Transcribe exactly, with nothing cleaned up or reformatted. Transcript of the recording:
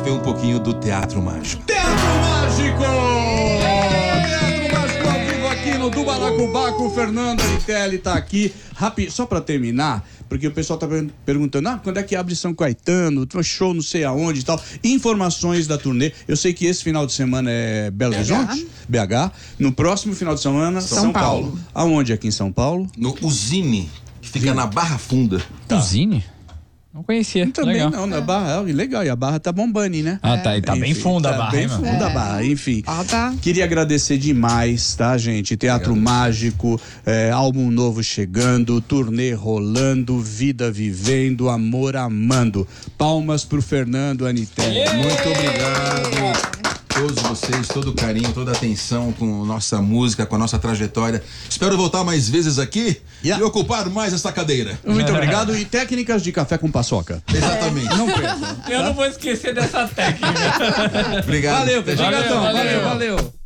também um pouquinho do Teatro Mágico. Teatro Mágico! Teatro Mágico ao vivo aqui no do Balacobaco. O Fernando Anitelli tá aqui. Rápido, só pra terminar, porque o pessoal tá perguntando, ah, quando é que abre São Caetano, show não sei aonde e tal. Informações da turnê. Eu sei que esse final de semana é Belo Horizonte, B H. No próximo final de semana, São, São Paulo. Paulo. Aonde aqui em São Paulo? No Uzine, que fica Sim. na Barra Funda. Tá. Uzine? Não conhecia. Também legal. não, na Barra, legal, e a Barra tá bombando, né? Ah, tá, e tá enfim, bem funda tá a Barra. bem hein, funda mano? a Barra, enfim. Ah, tá. Queria agradecer demais, tá, gente? Teatro Mágico, é, álbum novo chegando, turnê rolando, vida vivendo, amor amando. Palmas pro Fernando Anitelli. Yeah! Muito obrigado. Todos vocês, todo o carinho, toda a atenção com nossa música, com a nossa trajetória. Espero voltar mais vezes aqui yeah. e ocupar mais essa cadeira. Muito obrigado. E técnicas de café com paçoca. Exatamente. Não perca. Eu não vou esquecer dessa técnica. Obrigado. Valeu, valeu, valeu, valeu. valeu.